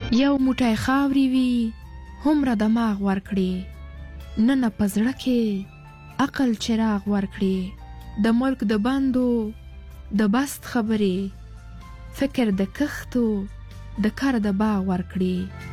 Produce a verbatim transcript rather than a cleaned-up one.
یو موټی خاورې وي هومره دماغ ورکړي، ننه په زړه کې عقل چراغ ورکړي. د ملک د بندو د بست خبرې، فکر د کښتو د کار د باغ ورکړي.